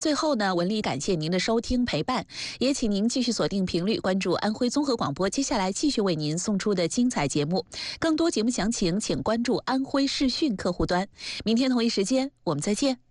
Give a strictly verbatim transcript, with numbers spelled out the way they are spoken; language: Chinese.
最后呢，文丽感谢您的收听陪伴，也请您继续锁定频率，关注安徽综合广播，接下来继续为您送出的精彩节目。更多节目详情，请关注安徽视讯客户端。明天同一时间，我们再见。